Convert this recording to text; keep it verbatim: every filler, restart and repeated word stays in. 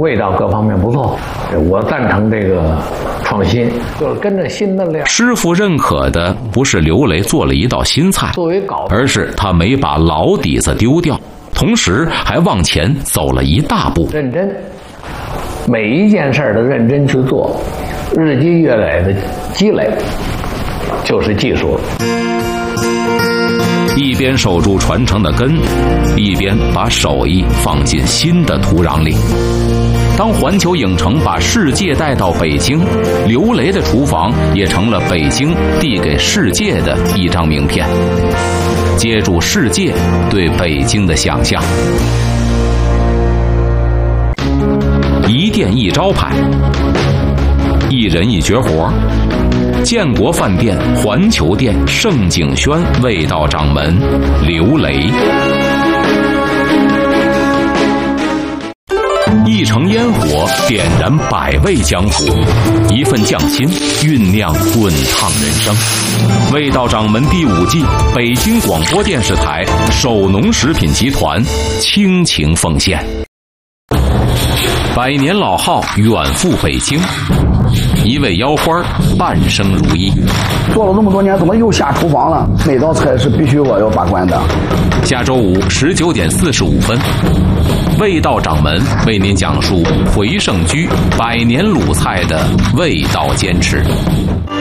味道各方面不错，我赞成这个创新，就是跟着新的料。 师傅认可的不是刘雷做了一道新菜， 作为搞， 而是他没把老底子丢掉，同时还往前走了一大步。 认真，每一件事的认真去做，日积月累的积累，就是技术了。 一边守住传承的根，一边把手艺放进新的土壤里。当环球影城把世界带到北京，刘雷的厨房也成了北京递给世界的一张名片，接住世界对北京的想象。一店一招牌，一人一绝活。建国饭店环球店盛景轩味道掌门刘雷，一城烟火点燃百味江湖，一份匠心酝酿滚烫人生。味道掌门第五季，北京广播电视台首农食品集团倾情奉献。百年老号远赴北京，一味腰花半生如一。 做了这么多年，怎么又下厨房了？每道菜是必须我要把关的。 下周五十九点四十五分，味道掌门为您讲述回盛居百年鲁菜的味道坚持。